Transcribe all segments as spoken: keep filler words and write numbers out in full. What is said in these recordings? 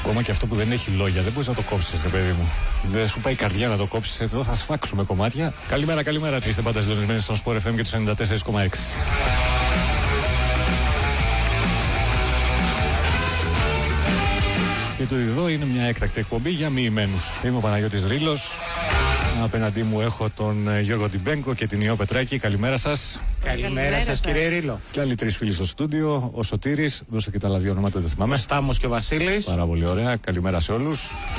Ακόμα και αυτό που δεν έχει λόγια, δεν μπορείς να το κόψεις, ρε παιδί μου. Δεν σου πάει η καρδιά να το κόψεις. Εδώ θα σφάξουμε κομμάτια. Καλημέρα, καλημέρα. Είστε πάντα συντονισμένοι στον Sport εφ εμ και τους ενενήντα τέσσερα κόμμα έξι. Και το εδώ είναι μια έκτακτη εκπομπή για μοιημένους. Είμαι ο Παναγιώτης Ρήλος. Απέναντί μου έχω τον Γιώργο Τιμπέγκο και την Ιώ Πετράκη. Καλημέρα σας. Καλημέρα σας, κύριε Ρήλο. Και άλλοι τρεις φίλοι στο στούντιο. Ο Σωτήρης, δώστε και τα άλλα δύο ονόματα, δεν θυμάμαι. Ο Στάμος και ο Βασίλης. Πάρα πολύ ωραία. Καλημέρα σε όλους.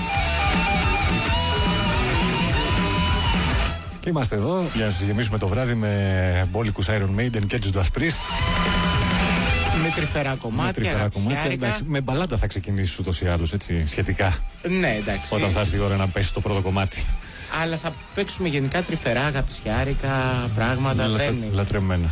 Και είμαστε εδώ για να σας γεμίσουμε το βράδυ με μπόλικους Iron Maiden και Judas Priest. Με τρυφερά κομμάτια, με, τρυφερά κομμάτια εντάξει, με μπαλάτα θα ξεκινήσεις ούτως ή άλλως, έτσι, σχετικά. Ναι, εντάξει. Όταν θα έρθει η ώρα να πέσει το πρώτο κομμάτι. Αλλά θα παίξουμε γενικά τρυφερά, αγαπησιάρικα πράγματα. Λα, δεν είναι. Λατρεμένα.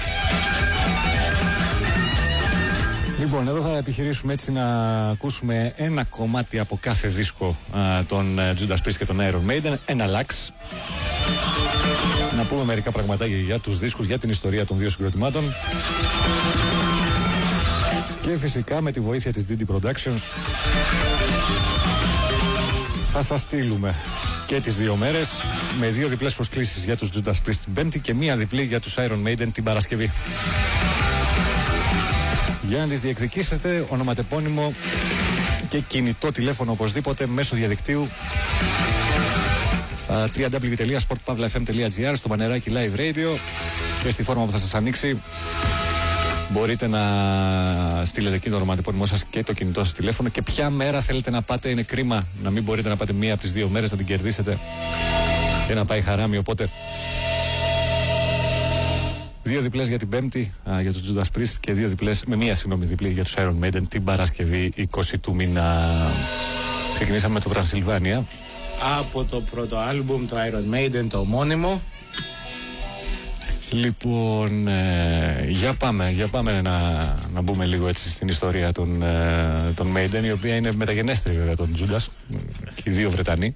Λοιπόν, εδώ θα επιχειρήσουμε έτσι να ακούσουμε ένα κομμάτι από κάθε δίσκο α, των Judas Priest και των Iron Maiden, ένα λάξ. Να πούμε μερικά πραγματάκια για τους δίσκους, για την ιστορία των δύο συγκροτημάτων. Και φυσικά με τη βοήθεια της ντι ντι Productions θα σας στείλουμε και τις δύο μέρες με δύο διπλές προσκλήσεις για τους Judas Priest την Πέμπτη και μία διπλή για τους Iron Maiden την Παρασκευή. Για να τις διεκδικήσετε, ονοματεπώνυμο και κινητό τηλέφωνο οπωσδήποτε μέσω διαδικτύου double-u double-u double-u τελεία sport pavla f m τελεία g r στο Πανεράκι Live Radio και στη φόρμα που θα σας ανοίξει μπορείτε να στείλετε εκεί το ονοματεπώνυμό σας και το κινητό σας τηλέφωνο και ποια μέρα θέλετε να πάτε. Είναι κρίμα να μην μπορείτε να πάτε μία από τις δύο μέρες να την κερδίσετε και να πάει χαράμι, οπότε δύο διπλές για την Πέμπτη α, για τους Judas Priest και δύο διπλές με μία συγγνώμη διπλή για τους Iron Maiden την Παρασκευή είκοσι του μήνα. Ξεκινήσαμε με το Τρανσιλβάνια. Από το πρώτο άλμπουμ, το Iron Maiden, το ομώνυμο. Λοιπόν, ε, για πάμε, για πάμε να, να μπούμε λίγο έτσι στην ιστορία των, ε, των Maiden, η οποία είναι μεταγενέστερη βέβαια των Judas, και οι δύο Βρετανοί.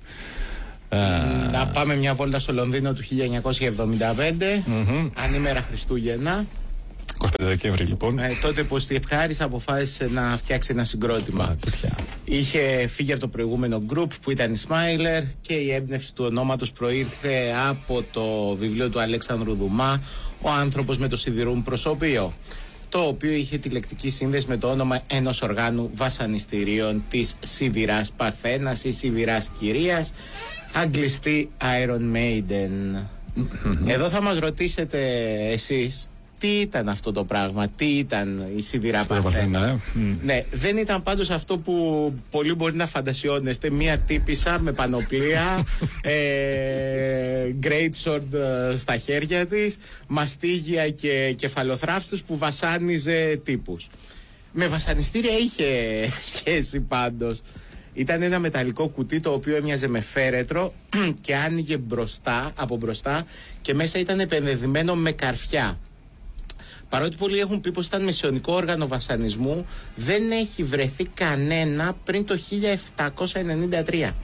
Να πάμε μια βόλτα στο Λονδίνο του χίλια εννιακόσια εβδομήντα πέντε, mm-hmm. ανήμερα Χριστούγεννα. είκοσι πέντε Δεκέμβρη λοιπόν. Ε, τότε που στη Ευχάρης αποφάσισε να φτιάξει ένα συγκρότημα. Α, είχε φύγει από το προηγούμενο group που ήταν η Smiler και η έμπνευση του ονόματος προήρθε από το βιβλίο του Αλέξανδρου Δουμά, Ο άνθρωπος με το σιδηρούν προσωπείο, το οποίο είχε τη λεκτική σύνδεση με το όνομα ενός οργάνου βασανιστήριων της σιδηράς Παρθένας ή σιδηράς Κυρίας, αγγλιστή Iron Maiden. Mm-hmm. Εδώ θα μας ρωτήσετε εσείς τι ήταν αυτό το πράγμα, τι ήταν η σιδηρά Παρθένα. Ε? Mm. Ναι, δεν ήταν πάντως αυτό που πολλοί μπορεί να φαντασιώνεστε, μία τύπισσα με πανοπλία, ε, great sword ε, στα χέρια της, μαστίγια και κεφαλοθράφστες που βασάνιζε τύπους. Με βασανιστήρια είχε σχέση πάντως. Ήταν ένα μεταλλικό κουτί το οποίο έμοιαζε με φέρετρο και άνοιγε μπροστά, από μπροστά, και μέσα ήταν επενδυμένο με καρφιά. Παρότι πολλοί έχουν πει πως ήταν μεσαιωνικό όργανο βασανισμού, δεν έχει βρεθεί κανένα πριν το χίλια επτακόσια ενενήντα τρία.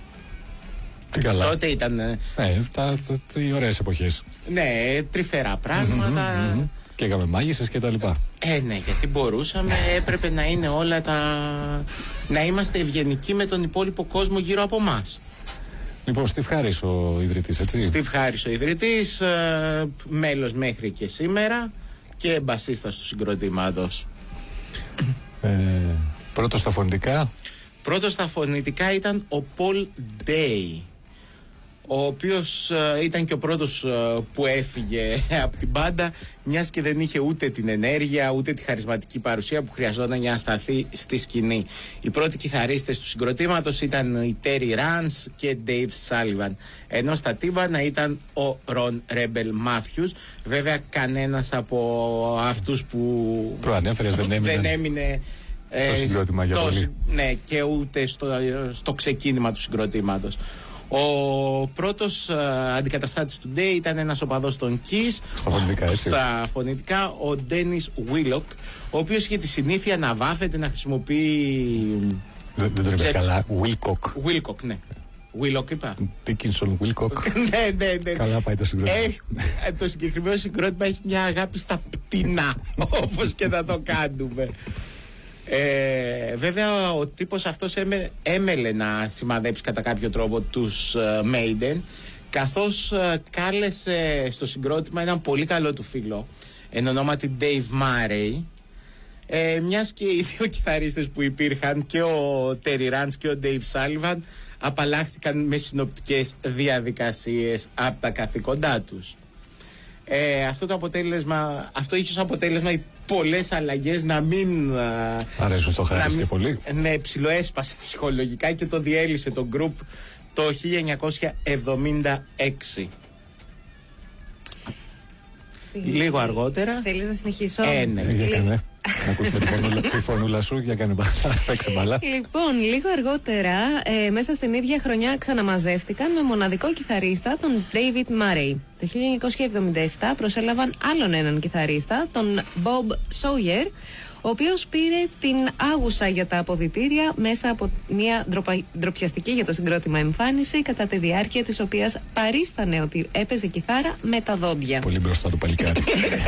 Τι καλά. Τότε ήταν... Ε, τα, τα, τα, οι ωραίες εποχές. Ναι, τρυφερά πράγματα. Mm-hmm, mm-hmm. Και έκαμε μάγισσες και τα λοιπά. Ε, ναι, γιατί μπορούσαμε, έπρεπε να είναι όλα τα... να είμαστε ευγενικοί με τον υπόλοιπο κόσμο γύρω από εμάς. Λοιπόν, Steve Harris ο ιδρυτής, έτσι. Steve Harris ο ιδρυτής, ε, μέλος μέχρι και σήμερα και μπασίστας του συγκροτήματος. Ε, πρώτος στα φωνητικά. Πρώτος στα φωνητικά ήταν ο Paul Day, ο οποίος ε, ήταν και ο πρώτος ε, που έφυγε από την μπάντα, μιας και δεν είχε ούτε την ενέργεια ούτε τη χαρισματική παρουσία που χρειαζόταν για να σταθεί στη σκηνή. Οι πρώτοι κιθαρίστες του συγκροτήματος ήταν η Terry Rance και Dave Sullivan, ενώ στα τύμπανα ήταν ο Ron Rebel Matthews. Βέβαια κανένας από αυτούς που προανέφερες δεν έμεινε, δεν έμεινε ε, στο συγκρότημα για πολύ. Ναι, και ούτε στο, στο ξεκίνημα του συγκροτήματος. Ο πρώτος uh, αντικαταστάτης του Day ήταν ένας οπαδός των Kiss, στα φωνητικά, έτσι. Στα φωνητικά, ο Dennis Willock, ο οποίος είχε τη συνήθεια να βάφεται, να χρησιμοποιεί... Δεν, δεν το είπες καλά, Wilcock. Wilcock, ναι. Willock είπα. Dickinson Wilcock. Ναι, ναι, ναι. Καλά πάει το συγκρότημα. Ε, το συγκεκριμένο συγκρότημα έχει μια αγάπη στα πτηνά, όπως και να το κάνουμε. Ε, Ε, βέβαια ο τύπος αυτός έμε, έμελε να σημαδέψει κατά κάποιο τρόπο τους uh, Maiden, καθώς uh, κάλεσε στο συγκρότημα έναν πολύ καλό του φίλο εν ονόματι Dave Murray, ε, μιας και οι δύο κιθαρίστες που υπήρχαν, και ο Terry Rance και ο Dave Sullivan, απαλλάχθηκαν με συνοπτικές διαδικασίες από τα καθήκοντά τους. Ε, αυτό το αποτέλεσμα, αυτό είχε ως αποτέλεσμα οι πολλές αλλαγές να μην αρέσουν στο Χάρις και πολύ. Ναι, ψιλοέσπασε ψυχολογικά και το διέλυσε το group το χίλια εννιακόσια εβδομήντα έξι. Λίγο αργότερα. Θέλεις να συνεχίσω? Ε, ναι. Για κάνε. Να ακούσουμε τη φωνούλα, τη φωνούλα σου, για κάνε μπαλά, παίξε μπαλά. Λοιπόν, λίγο αργότερα, ε, μέσα στην ίδια χρονιά ξαναμαζεύτηκαν με μοναδικό κιθαρίστα, τον David Murray. Το χίλια εννιακόσια εβδομήντα επτά προσέλαβαν άλλον έναν κιθαρίστα, τον Bob Sawyer, ο οποίος πήρε την άγουσα για τα αποδυτήρια μέσα από μια ντροπα... ντροπιαστική για το συγκρότημα εμφάνιση, κατά τη διάρκεια της οποίας παρίστανε ότι έπαιζε κιθάρα με τα δόντια. Πολύ μπροστά του παλικάρι.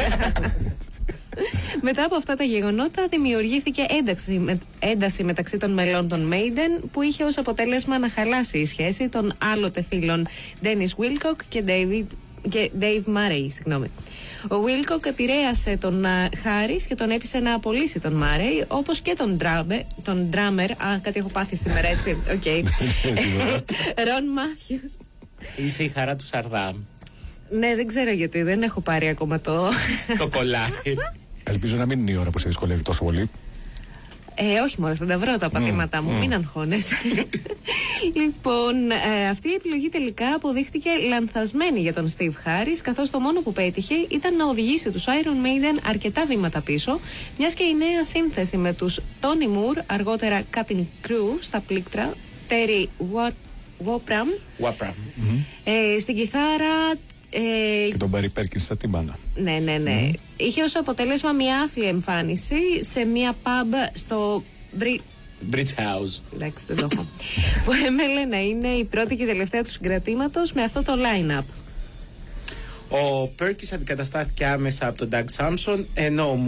Μετά από αυτά τα γεγονότα δημιουργήθηκε ένταση, με, ένταση μεταξύ των μελών των Maiden, που είχε ως αποτέλεσμα να χαλάσει η σχέση των άλλοτε φίλων Dennis Wilcock και David και Dave Murray, συγγνώμη. Ο Wilcock επηρέασε τον Harris και τον έπεισε να απολύσει τον Murray, όπως και τον drummer, τον drummer, α, κάτι έχω πάθει σήμερα, έτσι, οκ, okay. Ron Matthews. Είσαι η χαρά του Σαρδάμ. Ναι, δεν ξέρω γιατί, δεν έχω πάρει ακόμα το... το κολλάκι. Ελπίζω να μην είναι η ώρα που σε δυσκολεύει τόσο πολύ. Ε, όχι μόνο, θα τα βρω τα πατήματά μου, mm. μην αγχώνεσαι. Λοιπόν, ε, αυτή η επιλογή τελικά αποδείχτηκε λανθασμένη για τον Steve Harris, καθώς το μόνο που πέτυχε ήταν να οδηγήσει τους Iron Maiden αρκετά βήματα πίσω, μιας και η νέα σύνθεση με τους Tony Moore, αργότερα Cutting Crew στα πλήκτρα, Terry Wopraham, mm-hmm. ε, στην κιθάρα. Ε, και τον Barry Perkins στα τύμπανα. Ναι, ναι, ναι. Mm. Είχε ως αποτέλεσμα μια άθλια εμφάνιση σε μια pub στο Bri... Bridge House. Εντάξει, δεν το έχω. Που έμελε να είναι η πρώτη και η τελευταία του συγκρατήματος με αυτό το line-up. Ο Perkins αντικαταστάθηκε άμεσα από τον Doug Sampson, ενώ ο